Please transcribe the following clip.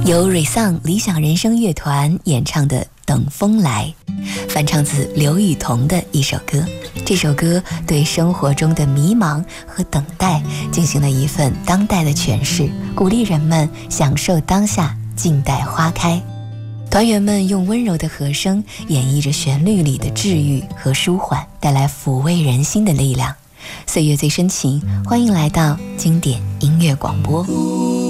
由瑞桑理想人生乐团演唱的《等风来》，翻唱自刘雨桐的一首歌。这首歌对生活中的迷茫和等待进行了一份当代的诠释，鼓励人们享受当下，静待花开。团员们用温柔的和声演绎着旋律里的治愈和舒缓，带来抚慰人心的力量。岁月最深情，欢迎来到经典音乐广播。